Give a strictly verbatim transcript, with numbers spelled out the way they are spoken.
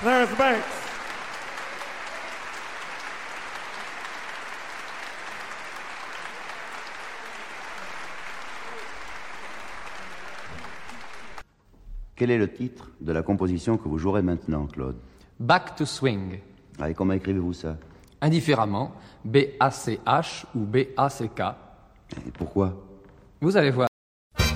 Clarence Banks. Quel est le titre de la composition que vous jouerez maintenant, Claude? Back to Swing. Ah, et comment écrivez-vous ça? Indifféremment, B A C H ou B A C K. Et pourquoi? Vous allez voir.